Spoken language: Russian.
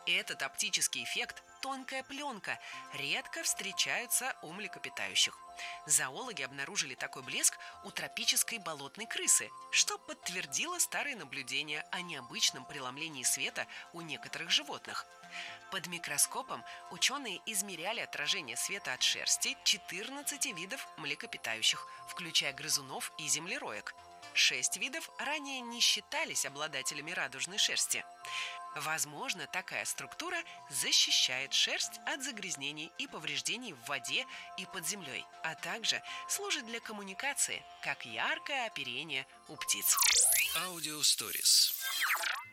Этот оптический эффект, тонкая пленка, редко встречается у млекопитающих. Зоологи обнаружили такой блеск у тропической болотной крысы, что подтвердило старые наблюдения о необычном преломлении света у некоторых животных. Под микроскопом ученые измеряли отражение света от шерсти 14 видов млекопитающих, включая грызунов и землероек. 6 видов ранее не считались обладателями радужной шерсти. Возможно, такая структура защищает шерсть от загрязнений и повреждений в воде и под землей, а также служит для коммуникации, как яркое оперение у птиц. Аудио Stories.